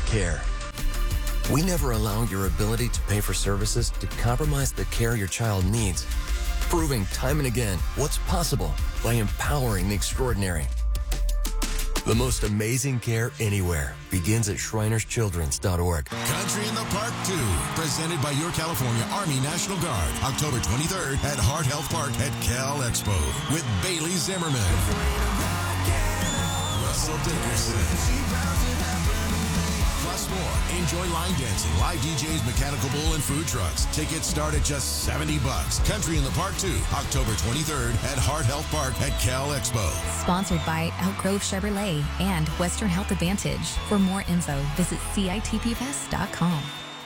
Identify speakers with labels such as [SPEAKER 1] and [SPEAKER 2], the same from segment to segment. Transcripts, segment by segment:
[SPEAKER 1] care. We never allow your ability to pay for services to compromise the care your child needs, proving time and again what's possible by empowering the extraordinary. The most amazing care anywhere begins at ShrinersChildren's.org.
[SPEAKER 2] Country in the Park 2, presented by your California Army National Guard, October 23rd at Heart Health Park at Cal Expo with Bailey Zimmerman, Russell Dickerson. Plus more. Enjoy line dancing, live DJs, mechanical bull, and food trucks. Tickets start at just $70. Country in the Park 2, October 23rd at Heart Health Park at Cal Expo.
[SPEAKER 3] Sponsored by Elk Grove Chevrolet and Western Health Advantage. For more info, visit CITPFest.com.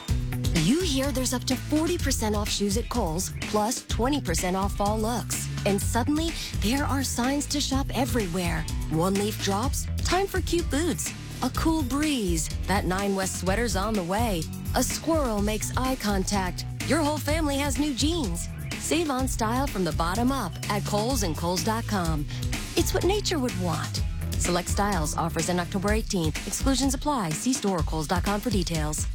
[SPEAKER 4] You hear there's up to 40% off shoes at Kohl's, plus 20% off fall looks. And suddenly, there are signs to shop everywhere. One leaf drops, time for cute boots. A cool breeze, that 9 West sweater's on the way. A squirrel makes eye contact. Your whole family has new jeans. Save on style from the bottom up at Kohl's and Kohl's.com. It's what nature would want. Select styles, offers in October 18th. Exclusions apply. See store or Kohl's.com for details.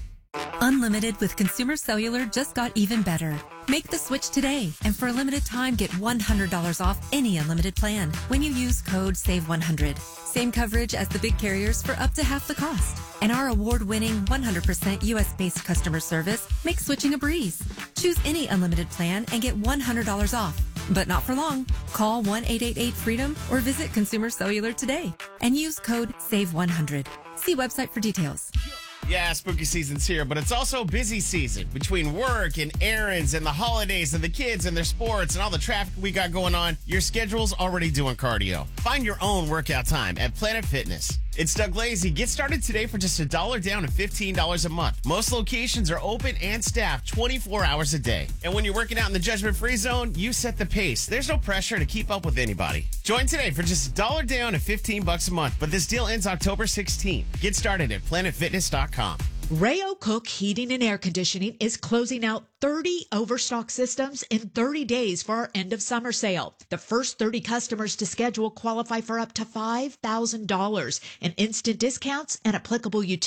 [SPEAKER 5] Unlimited with Consumer Cellular just got even better. Make the switch today, and for a limited time, get $100 off any unlimited plan when you use code SAVE100. Same coverage as the big carriers for up to half the cost. And our award-winning 100% U.S.-based customer service makes switching a breeze. Choose any unlimited plan and get $100 off. But not for long. Call 1-888-FREEDOM or visit Consumer Cellular today and use code SAVE100. See website for details.
[SPEAKER 6] Yeah, spooky season's here, but it's also busy season between work and errands and the holidays and the kids and their sports and all the traffic we got going on. Your schedule's already doing cardio. Find your own workout time at Planet Fitness. It's Doug Lazy. Get started today for just $1 down and $15 a month. Most locations are open and staffed 24 hours a day. And when you're working out in the judgment-free zone, you set the pace. There's no pressure to keep up with anybody. Join today for just $1 down and $15 a month. But this deal ends October 16th. Get started at planetfitness.com.
[SPEAKER 7] Rayo Cook Heating and Air Conditioning is closing out 30 overstock systems in 30 days for our end of summer sale. The first 30 customers to schedule qualify for up to $5,000 in instant discounts and applicable utilities.